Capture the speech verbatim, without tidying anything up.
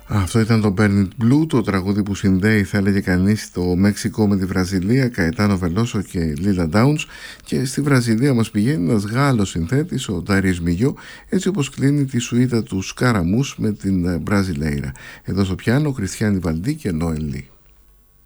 Αυτό ήταν το Burn It Blue, το τραγούδι που συνδέει, θα έλεγε κανείς, το Μέξικο με τη Βραζιλία, Καετάνο Βελόσο και Λίλα Downs, και στη Βραζιλία μας πηγαίνει ένας Γάλλος συνθέτης, ο Ντάριος Μιγιό, έτσι όπως κλείνει τη σουίτα του Σκάραμους με την Μπραζιλέιρα. Εδώ στο πιάνο Κριστιάνι Βαλντί και Νόελ Λι.